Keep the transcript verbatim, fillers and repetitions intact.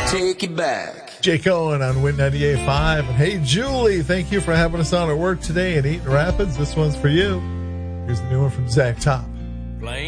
take it back. Jay Cohen on Win ninety-eight point five. And hey, Julie, thank you for having us on at work today in Eaton Rapids. This one's for you. Here's the new one from Zach Top.